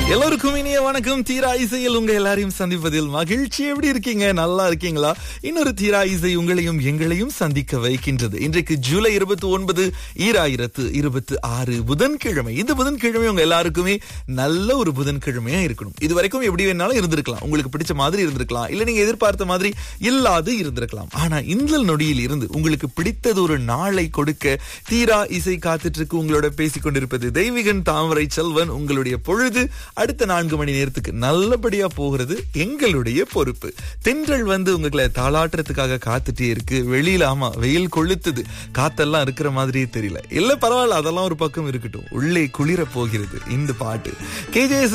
எல்லோருக்கும் இனிய வணக்கம். தீரா இசையில் உங்க எல்லாரையும் சந்திப்பதில் மகிழ்ச்சி. எப்படி இருக்கீங்க? நல்லா இருக்கீங்களா? இன்னொரு தீரா இசை உங்களையும் எங்களையும் சந்திக்க வைக்கின்றது. இன்றைக்கு ஜூலை 29, 2026 புதன்கிழமை. இந்த புதன்கிழமை உங்க எல்லாருக்குமே நல்ல ஒரு புதன்கிழமையா இருக்கணும். இது வரைக்கும் எப்படி வேணாலும் இருந்திருக்கலாம். உங்களுக்கு பிடிச்ச மாதிரி இருந்திருக்கலாம், இல்ல நீங்க எதிர்பார்த்த மாதிரி இல்லாது இருந்திருக்கலாம். ஆனா இந்த நொடியில் இருந்து உங்களுக்கு பிடித்தது ஒரு நாளை கொடுக்க தீரா இசை காத்துட்டு இருக்கு. உங்களோட பேசிக் கொண்டிருப்பது தெய்வீகன் தாமரை செல்வன். உங்களுடைய பொழுது அடுத்த 4 மணி நேரத்துக்கு நல்லபடியா போகிறது எங்களுடைய பொறுப்பு. தென்றல் வந்து உங்களை தாளாட்டுறதுக்காக காத்துட்டே இருக்கு. வெளியில ஆமா வெயில் கொளுத்துது, காத்தெல்லாம் இருக்கிற மாதிரியே தெரியல. இல்ல பரவாயில்ல, அதெல்லாம் ஒரு பக்கம் இருக்கட்டும். உள்ளே குளிர போகிறது இந்த பாட்டு. KJS